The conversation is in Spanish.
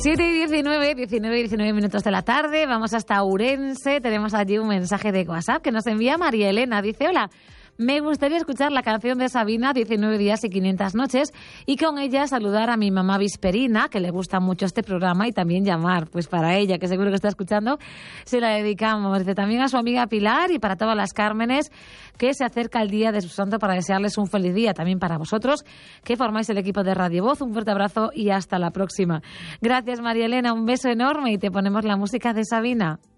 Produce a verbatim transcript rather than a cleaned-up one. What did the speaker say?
siete y diecinueve, diecinueve y diecinueve minutos de la tarde. Vamos hasta Ourense. Tenemos allí un mensaje de WhatsApp que nos envía María Elena. Dice, hola, me gustaría escuchar la canción de Sabina, diecinueve días y quinientas noches, y con ella saludar a mi mamá Visperina, que le gusta mucho este programa, y también llamar, pues para ella, que seguro que está escuchando, se la dedicamos. Dice también a su amiga Pilar y para todas las Cármenes, que se acerca el día de su santo, para desearles un feliz día. También para vosotros, que formáis el equipo de Radio Voz. Un fuerte abrazo y hasta la próxima. Gracias, María Elena, un beso enorme, y te ponemos la música de Sabina.